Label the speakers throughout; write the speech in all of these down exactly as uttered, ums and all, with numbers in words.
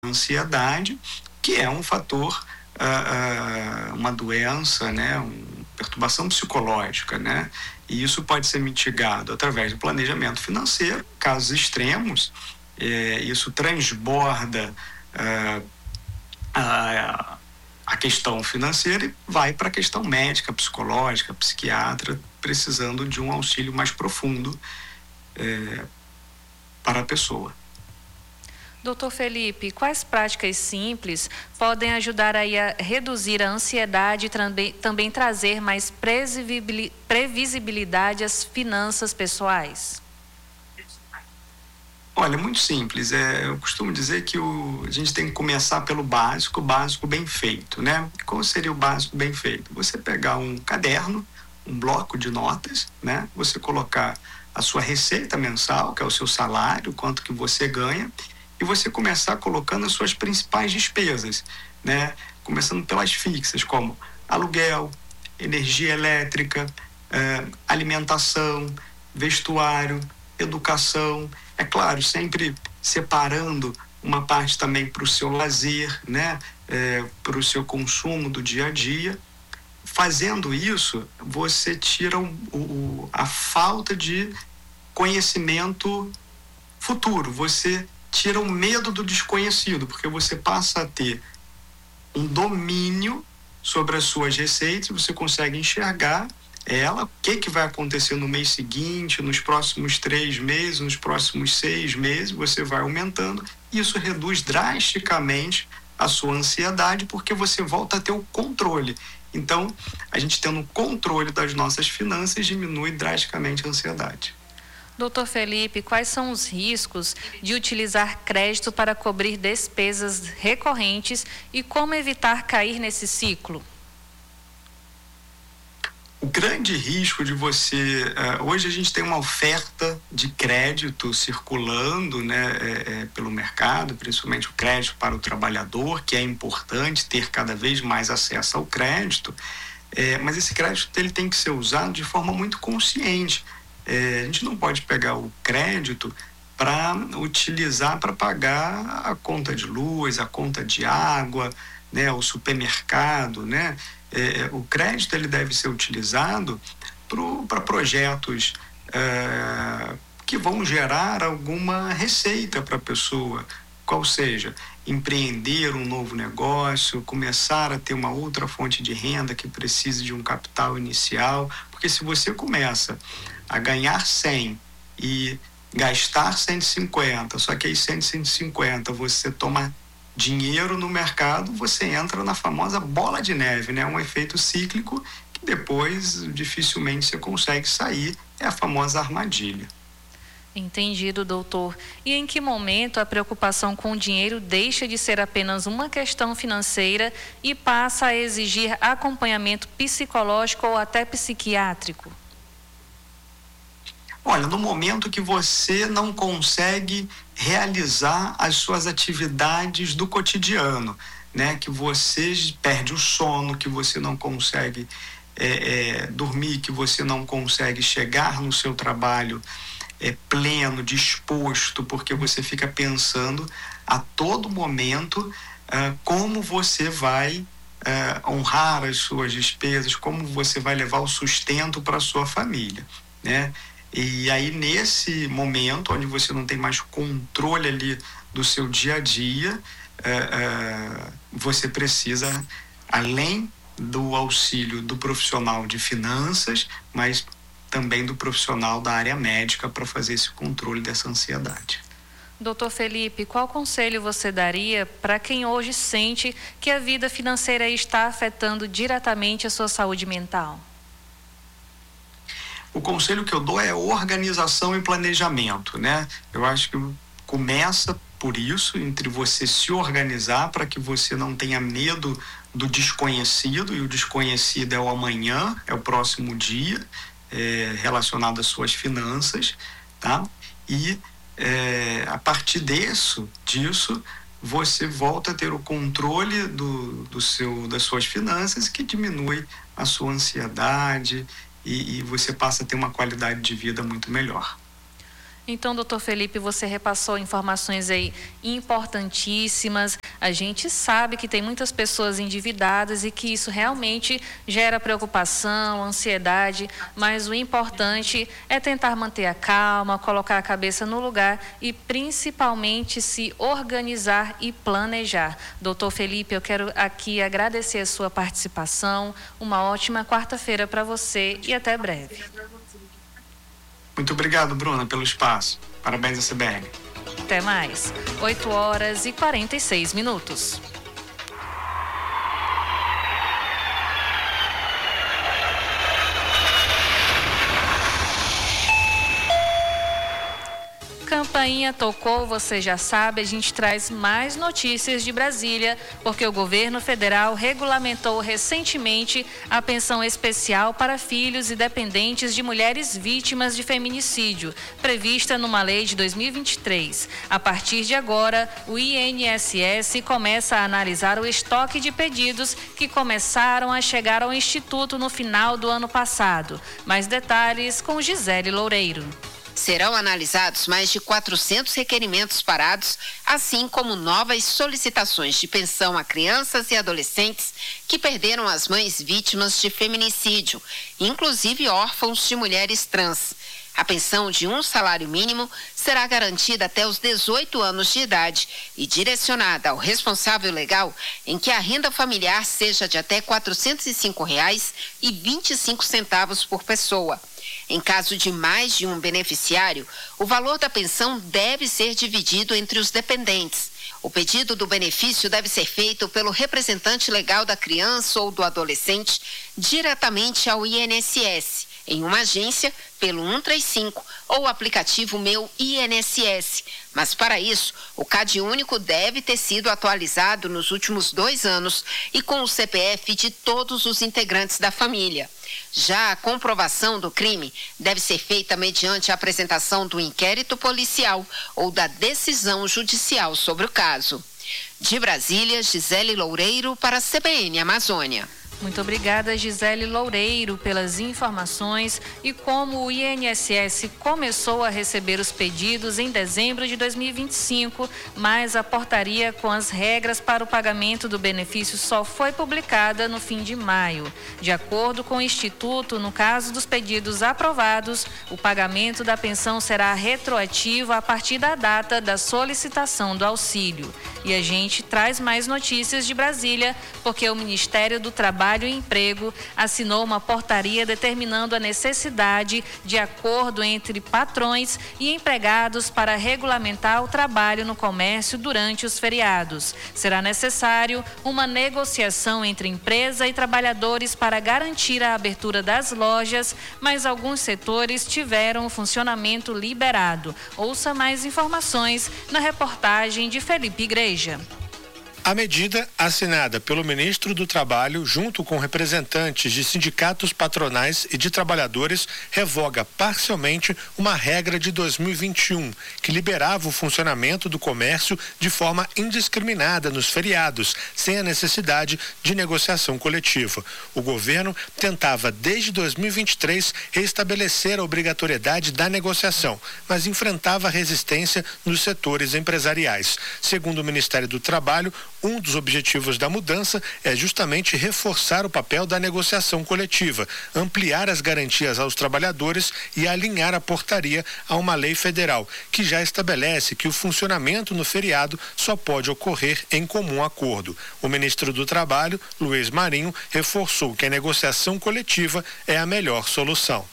Speaker 1: ansiedade, que é um fator, uh, uh, uma doença, né, uma perturbação psicológica, né, e isso pode ser mitigado através do planejamento financeiro. Casos extremos, eh, isso transborda uh, a, a questão financeira e vai para a questão médica, psicológica, psiquiatra, precisando de um auxílio mais profundo eh, para a pessoa.
Speaker 2: Doutor Felipe, quais práticas simples podem ajudar aí a reduzir a ansiedade e também, também trazer mais previsibilidade às finanças pessoais?
Speaker 1: Olha, muito simples. É, eu costumo dizer que o, a gente tem que começar pelo básico, o básico bem feito, né? Qual seria o básico bem feito? Você pegar um caderno, um bloco de notas, né? Você colocar a sua receita mensal, que é o seu salário, quanto que você ganha, e você começar colocando as suas principais despesas, né? Começando pelas fixas, como aluguel, energia elétrica, eh, alimentação, vestuário, educação. É claro, sempre separando uma parte também para o seu lazer, né? Eh, para o seu consumo do dia a dia. Fazendo isso, você tira o, o, a falta de conhecimento futuro. Você tira o medo do desconhecido, porque você passa a ter um domínio sobre as suas receitas, você consegue enxergar ela, o que, que vai acontecer no mês seguinte, nos próximos três meses, nos próximos seis meses, você vai aumentando. Isso reduz drasticamente a sua ansiedade, porque você volta a ter o controle. Então, a gente tendo o controle das nossas finanças, diminui drasticamente a ansiedade.
Speaker 2: Doutor Felipe, quais são os riscos de utilizar crédito para cobrir despesas recorrentes e como evitar cair nesse ciclo?
Speaker 1: O grande risco de você... Uh, hoje a gente tem uma oferta de crédito circulando, né, é, é, pelo mercado, principalmente o crédito para o trabalhador, que é importante ter cada vez mais acesso ao crédito, é, mas esse crédito ele tem que ser usado de forma muito consciente. É, a gente não pode pegar o crédito para utilizar para pagar a conta de luz, a conta de água, né, o supermercado, né? É, o crédito ele deve ser utilizado para projetos é, que vão gerar alguma receita para a pessoa, qual seja, empreender um novo negócio, começar a ter uma outra fonte de renda que precise de um capital inicial, porque se você começa a ganhar cem e gastar cento e cinquenta, só que aí cento, cento e cinquenta você toma dinheiro no mercado, você entra na famosa bola de neve, né? Um efeito cíclico que depois dificilmente você consegue sair, é a famosa armadilha.
Speaker 2: Entendido, doutor. E em que momento a preocupação com o dinheiro deixa de ser apenas uma questão financeira e passa a exigir acompanhamento psicológico ou até psiquiátrico?
Speaker 1: Olha, no momento que você não consegue realizar as suas atividades do cotidiano, né? Que você perde o sono, que você não consegue é, é, dormir, que você não consegue chegar no seu trabalho é, pleno, disposto, porque você fica pensando a todo momento é, como você vai é, honrar as suas despesas, como você vai levar o sustento para a sua família, né? E aí, nesse momento, onde você não tem mais controle ali do seu dia a dia, é, é, você precisa, além do auxílio do profissional de finanças, mas também do profissional da área médica para fazer esse controle dessa ansiedade.
Speaker 2: Doutor Felipe, qual conselho você daria para quem hoje sente que a vida financeira está afetando diretamente a sua saúde mental?
Speaker 1: O conselho que eu dou é organização e planejamento, né? Eu acho que começa por isso, entre você se organizar para que você não tenha medo do desconhecido, e o desconhecido é o amanhã, é o próximo dia, é, relacionado às suas finanças, tá? E é, a partir disso, disso, você volta a ter o controle do, do seu, das suas finanças, que diminui a sua ansiedade, E, e você passa a ter uma qualidade de vida muito melhor.
Speaker 2: Então, doutor Felipe, você repassou informações aí importantíssimas. A gente sabe que tem muitas pessoas endividadas e que isso realmente gera preocupação, ansiedade, mas o importante é tentar manter a calma, colocar a cabeça no lugar e principalmente se organizar e planejar. Doutor Felipe, eu quero aqui agradecer a sua participação. Uma ótima quarta-feira para você e até breve.
Speaker 1: Muito obrigado, Bruna, pelo espaço. Parabéns à C B N.
Speaker 2: Até mais. oito horas e quarenta e seis minutos. Campainha tocou, você já sabe, a gente traz mais notícias de Brasília, porque o governo federal regulamentou recentemente a pensão especial para filhos e dependentes de mulheres vítimas de feminicídio, prevista numa lei de dois mil e vinte e três. A partir de agora, o I N S S começa a analisar o estoque de pedidos que começaram a chegar ao Instituto no final do ano passado. Mais detalhes com Gisele Loureiro.
Speaker 3: Serão analisados mais de quatrocentos requerimentos parados, assim como novas solicitações de pensão a crianças e adolescentes que perderam as mães vítimas de feminicídio, inclusive órfãos de mulheres trans. A pensão de um salário mínimo será garantida até os dezoito anos de idade e direcionada ao responsável legal em que a renda familiar seja de até quatrocentos e cinco reais e vinte e cinco centavos por pessoa. Em caso de mais de um beneficiário, o valor da pensão deve ser dividido entre os dependentes. O pedido do benefício deve ser feito pelo representante legal da criança ou do adolescente diretamente ao I N S S, em uma agência, pelo cento e trinta e cinco ou aplicativo Meu I N S S. Mas para isso, o CadÚnico deve ter sido atualizado nos últimos dois anos e com o C P F de todos os integrantes da família. Já a comprovação do crime deve ser feita mediante a apresentação do inquérito policial ou da decisão judicial sobre o caso. De Brasília, Gisele Loureiro para a C B N Amazônia.
Speaker 2: Muito obrigada, Gisele Loureiro, pelas informações. E como o I N S S começou a receber os pedidos em dezembro de dois mil e vinte e cinco, mas a portaria com as regras para o pagamento do benefício só foi publicada no fim de maio. De acordo com o Instituto, no caso dos pedidos aprovados, o pagamento da pensão será retroativo a partir da data da solicitação do auxílio. E a gente traz mais notícias de Brasília, porque o Ministério do Trabalho e Emprego assinou uma portaria determinando a necessidade de acordo entre patrões e empregados para regulamentar o trabalho no comércio durante os feriados. Será necessário uma negociação entre empresa e trabalhadores para garantir a abertura das lojas, mas alguns setores tiveram o funcionamento liberado. Ouça mais informações na reportagem de Felipe Igreja.
Speaker 4: A medida, assinada pelo ministro do Trabalho, junto com representantes de sindicatos patronais e de trabalhadores, revoga parcialmente uma regra de dois mil e vinte e um, que liberava o funcionamento do comércio de forma indiscriminada nos feriados, sem a necessidade de negociação coletiva. O governo tentava, desde dois mil e vinte e três, restabelecer a obrigatoriedade da negociação, mas enfrentava resistência nos setores empresariais. Segundo o Ministério do Trabalho, um dos objetivos da mudança é justamente reforçar o papel da negociação coletiva, ampliar as garantias aos trabalhadores e alinhar a portaria a uma lei federal, que já estabelece que o funcionamento no feriado só pode ocorrer em comum acordo. O ministro do Trabalho, Luiz Marinho, reforçou que a negociação coletiva é a melhor solução.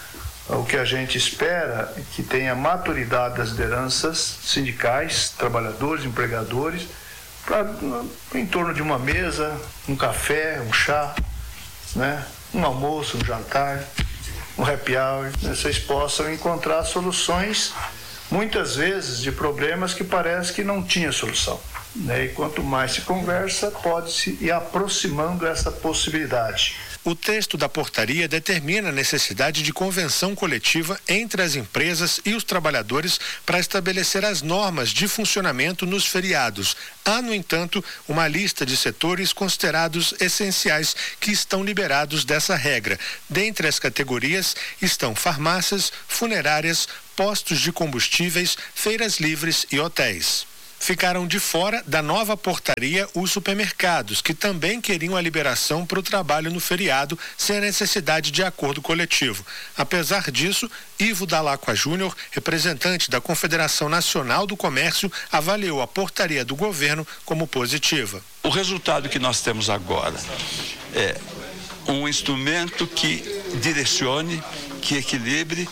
Speaker 5: O que a gente espera é que tenha maturidade das lideranças sindicais, trabalhadores, empregadores, Pra, em torno de uma mesa, um café, um chá, né? Um almoço, um jantar, um happy hour, né? Vocês possam encontrar soluções, muitas vezes, de problemas que parece que não tinha solução, né? E quanto mais se conversa, pode-se ir aproximando essa possibilidade.
Speaker 4: O texto da portaria determina a necessidade de convenção coletiva entre as empresas e os trabalhadores para estabelecer as normas de funcionamento nos feriados. Há, no entanto, uma lista de setores considerados essenciais que estão liberados dessa regra. Dentre as categorias estão farmácias, funerárias, postos de combustíveis, feiras livres e hotéis. Ficaram de fora da nova portaria os supermercados, que também queriam a liberação para o trabalho no feriado sem a necessidade de acordo coletivo. Apesar disso, Ivo Dalacqua Júnior, representante da Confederação Nacional do Comércio, avaliou a portaria do governo como positiva.
Speaker 6: O resultado que nós temos agora é um instrumento que direcione, que equilibre,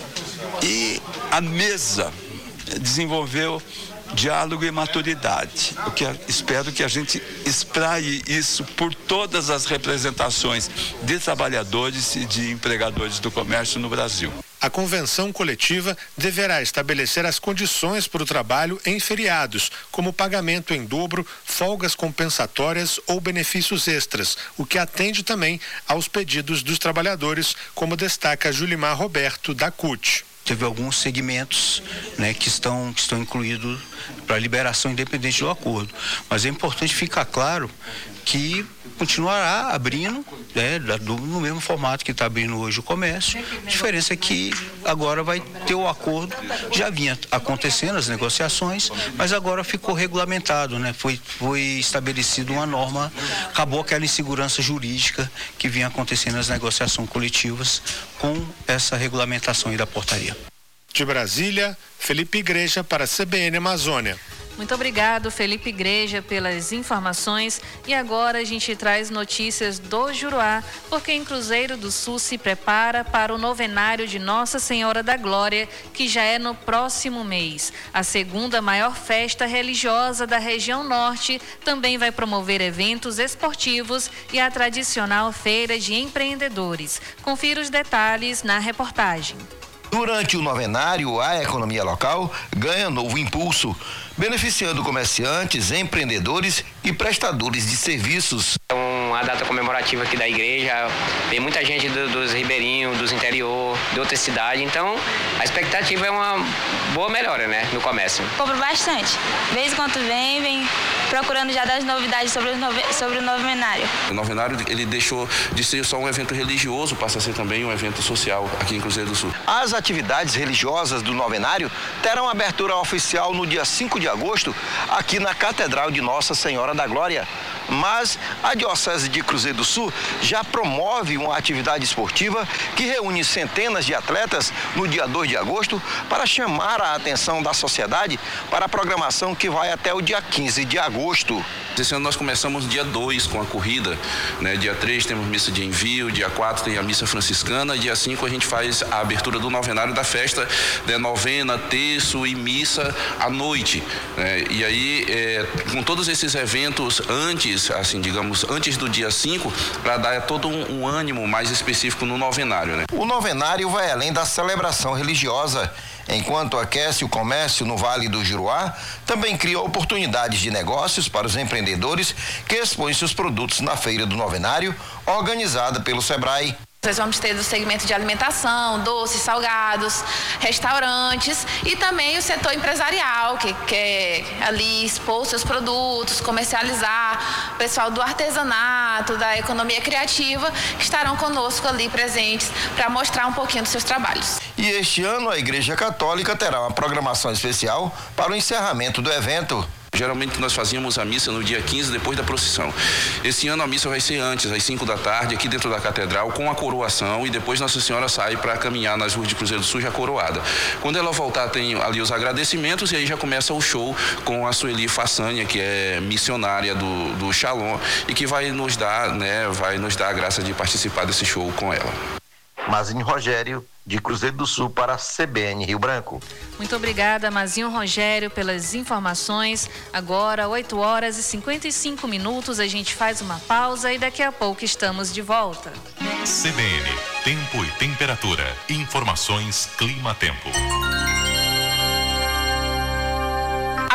Speaker 6: e a mesa desenvolveu diálogo e maturidade. Eu que, espero que a gente espraie isso por todas as representações de trabalhadores e de empregadores do comércio no Brasil.
Speaker 4: A convenção coletiva deverá estabelecer as condições para o trabalho em feriados, como pagamento em dobro, folgas compensatórias ou benefícios extras, o que atende também aos pedidos dos trabalhadores, como destaca Julimar Roberto, da C U T.
Speaker 7: Teve alguns segmentos, né, que estão, que estão incluídos para liberação independente do acordo. Mas é importante ficar claro que continuará abrindo, né, do, no mesmo formato que está abrindo hoje o comércio. A diferença é que agora vai ter o acordo, já vinha acontecendo as negociações, mas agora ficou regulamentado, né? Foi, foi estabelecida uma norma, acabou aquela insegurança jurídica que vinha acontecendo nas negociações coletivas com essa regulamentação aí da portaria.
Speaker 4: De Brasília, Felipe Igreja para a C B N Amazônia.
Speaker 2: Muito obrigado, Felipe Igreja, pelas informações. E agora a gente traz notícias do Juruá, porque em Cruzeiro do Sul se prepara para o novenário de Nossa Senhora da Glória, que já é no próximo mês. A segunda maior festa religiosa da região norte também vai promover eventos esportivos e a tradicional feira de empreendedores. Confira os detalhes na reportagem.
Speaker 8: Durante o novenário, a economia local ganha novo impulso, beneficiando comerciantes, empreendedores e prestadores de serviços.
Speaker 9: É uma data comemorativa aqui da igreja, vem muita gente do, dos ribeirinhos, dos interior, de outras cidades, então a expectativa é uma boa melhora, né, no comércio.
Speaker 10: Compro bastante, vez em quando vem, vem procurando já das novidades sobre o, nove, sobre o novenário.
Speaker 11: O novenário, ele deixou de ser só um evento religioso, passa a ser também um evento social aqui em Cruzeiro do Sul.
Speaker 8: As atividades religiosas do novenário terão abertura oficial no dia cinco de agosto, aqui na Catedral de Nossa Senhora da Glória. Mas a Diocese de Cruzeiro do Sul já promove uma atividade esportiva que reúne centenas de atletas no dia dois de agosto para chamar a atenção da sociedade para a programação que vai até o dia quinze de agosto.
Speaker 11: Esse ano nós começamos no dia dois com a corrida, né? Dia três temos missa de envio, dia quatro tem a missa franciscana, dia cinco a gente faz a abertura do novenário da festa, né? Novena, terço e missa à noite, né? E aí, é, com todos esses eventos antes, assim, digamos, antes do dia cinco, para dar todo um, um ânimo mais específico no novenário, né?
Speaker 8: O novenário vai além da celebração religiosa. Enquanto aquece o comércio no Vale do Juruá, também cria oportunidades de negócios para os empreendedores que expõem seus produtos na Feira do Novenário, organizada pelo Sebrae.
Speaker 12: Nós vamos ter do segmento de alimentação, doces, salgados, restaurantes e também o setor empresarial, que quer ali expor seus produtos, comercializar, o pessoal do artesanato, da economia criativa, que estarão conosco ali presentes para mostrar um pouquinho dos seus trabalhos.
Speaker 8: E este ano a Igreja Católica terá uma programação especial para o encerramento do evento.
Speaker 11: Geralmente nós fazíamos a missa no dia quinze, depois da procissão. Esse ano a missa vai ser antes, às cinco da tarde, aqui dentro da catedral, com a coroação, e depois Nossa Senhora sai para caminhar nas ruas de Cruzeiro do Sul já coroada. Quando ela voltar, tem ali os agradecimentos, e aí já começa o show com a Sueli Façanha, que é missionária do, do Shalom, e que vai nos dar, né, vai nos dar a graça de participar desse show com ela.
Speaker 8: Mazinho Rogério, de Cruzeiro do Sul para a C B N Rio Branco.
Speaker 2: Muito obrigada, Mazinho Rogério, pelas informações. Agora, oito horas e cinquenta e cinco minutos, a gente faz uma pausa e daqui a pouco estamos de volta.
Speaker 13: C B N, tempo e temperatura. Informações Clima Tempo.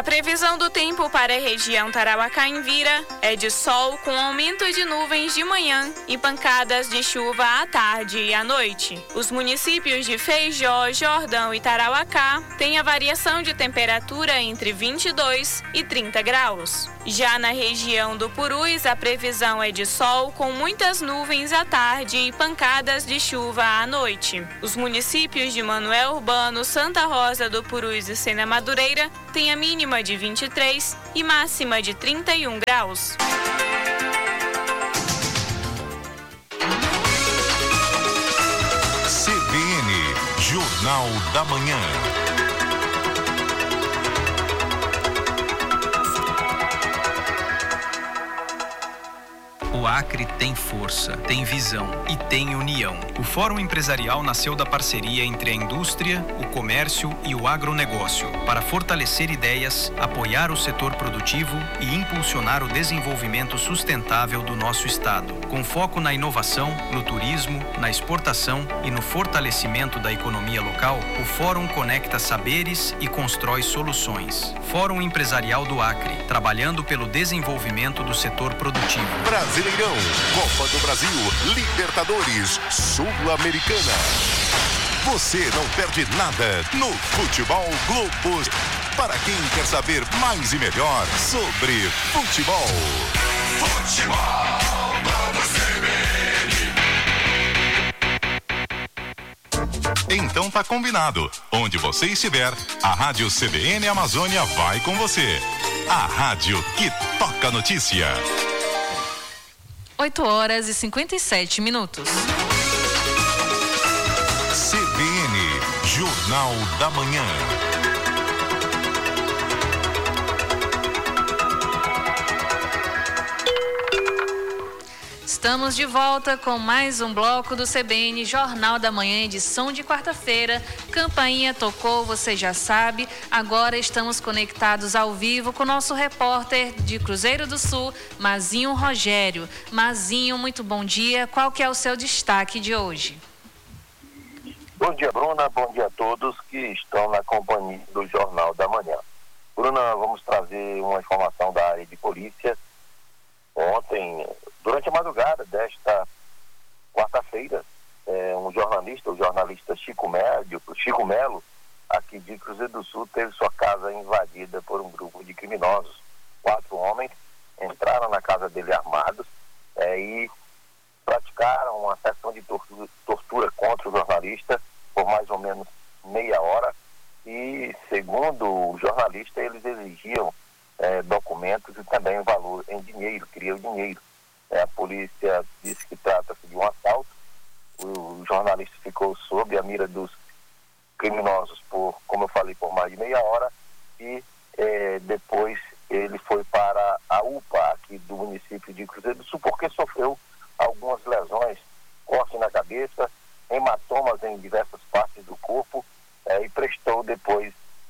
Speaker 14: previsão do tempo para a região Tarauacá-Envira é de sol com aumento de nuvens de manhã e pancadas de chuva à tarde e à noite. Os municípios de Feijó, Jordão e Tarauacá têm a variação de temperatura entre vinte e dois e trinta graus. Já na região do Purus, a previsão é de sol com muitas nuvens à tarde e pancadas de chuva à noite. Os municípios de Manoel Urbano, Santa Rosa do Purus e Sena Madureira têm a mínima de vinte e três e máxima de trinta e um graus.
Speaker 13: C B N, Jornal da Manhã.
Speaker 15: O Acre tem força, tem visão e tem união. O Fórum Empresarial nasceu da parceria entre a indústria, o comércio e o agronegócio para fortalecer ideias, apoiar o setor produtivo e impulsionar o desenvolvimento sustentável do nosso estado, com foco na inovação, no turismo, na exportação e no fortalecimento da economia local. O Fórum conecta saberes e constrói soluções. Fórum Empresarial do Acre, trabalhando pelo desenvolvimento do setor produtivo.
Speaker 13: Brasileirão, Copa do Brasil, Libertadores, Sul-Americana. Você não perde nada no Futebol Globo. Para quem quer saber mais e melhor sobre futebol. Futebol Globo C B N. Então tá combinado. Onde você estiver, a Rádio C B N Amazônia vai com você. A rádio que toca notícia.
Speaker 2: oito horas e cinquenta e sete minutos.
Speaker 13: C B N, Jornal da Manhã.
Speaker 2: Estamos de volta com mais um bloco do C B N Jornal da Manhã, edição de quarta-feira. Campainha tocou, você já sabe. Agora estamos conectados ao vivo com o nosso repórter de Cruzeiro do Sul, Mazinho Rogério. Mazinho, muito bom dia. Qual que é o seu destaque de hoje?
Speaker 16: Bom dia, Bruna. Bom dia a todos que estão na companhia do Jornal da Manhã. Bruna, vamos trazer uma informação da área de polícia. Ontem, durante a madrugada desta quarta-feira, é, um jornalista, o jornalista Chico Médio, Chico Melo, aqui de Cruzeiro do Sul, teve sua casa invadida por um grupo de criminosos. Quatro homens entraram na casa dele armados é, e praticaram uma sessão de tortura, tortura contra o jornalista por mais ou menos meia hora e, segundo o jornalista, eles exigiam É, documentos e também valor em dinheiro, queria o dinheiro. É, a polícia disse que trata-se de um assalto. O, o jornalista ficou sob a mira dos criminosos por, como eu falei, por mais de meia hora e é, depois ele foi para a U P A aqui do município de Cruzeiro do Sul porque sofreu algumas lesões, corte na cabeça, hematomas em diversas partes do corpo é, e prestou depois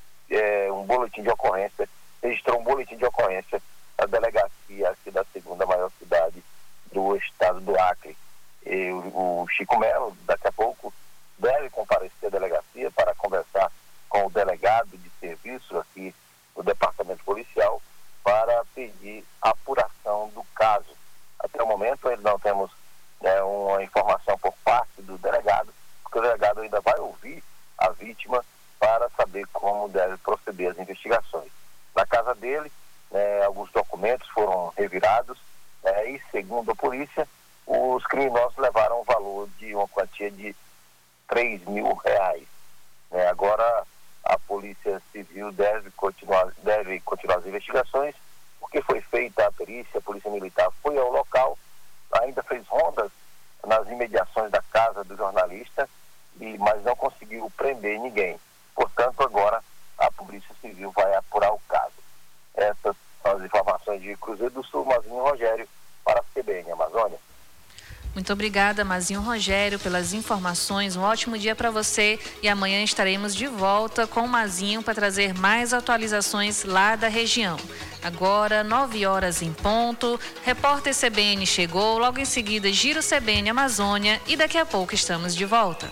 Speaker 16: é, um boletim de ocorrência registrou um boletim de ocorrência na delegacia aqui da segunda maior cidade do estado do Acre. E o, o Chico Melo, daqui a pouco, deve comparecer à delegacia para conversar com o delegado de serviço aqui no departamento policial para pedir apuração do caso. Até o momento, ainda não temos né, uma informação por parte do delegado, porque o delegado ainda vai ouvir a vítima para saber como deve proceder as investigações. Na casa dele, né, alguns documentos foram revirados né, e, segundo a polícia, os criminosos levaram o valor de uma quantia de três mil reais. Né, agora, a Polícia Civil deve continuar, deve continuar as investigações, porque foi feita a perícia, a Polícia Militar foi ao local, ainda fez rondas nas imediações da casa do jornalista, e, mas não conseguiu prender ninguém. Portanto, agora a Polícia Civil vai apurar o caso. Essas são as informações de Cruzeiro do Sul, Mazinho Rogério, para a C B N Amazônia.
Speaker 2: Muito obrigada, Mazinho Rogério, pelas informações. Um ótimo dia para você e amanhã estaremos de volta com o Mazinho para trazer mais atualizações lá da região. Agora, nove horas em ponto, repórter C B N chegou, logo em seguida Giro C B N Amazônia e daqui a pouco estamos de volta.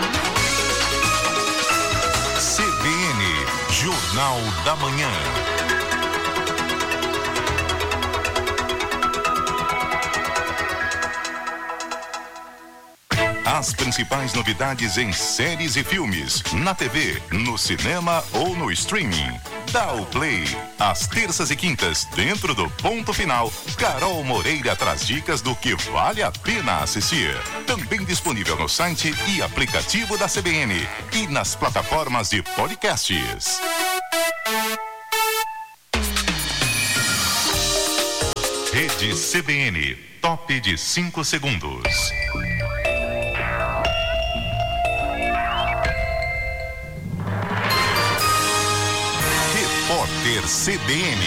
Speaker 13: C B N, Jornal da Manhã. As principais novidades em séries e filmes, na T V, no cinema ou no streaming. Dá o play. Às terças e quintas, dentro do Ponto Final, Carol Moreira traz dicas do que vale a pena assistir. Também disponível no site e aplicativo da C B N e nas plataformas de podcasts. Rede C B N, top de cinco segundos. Repórter C B N.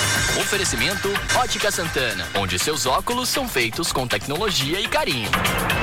Speaker 17: Oferecimento Ótica Santana, onde seus óculos são feitos com tecnologia e carinho.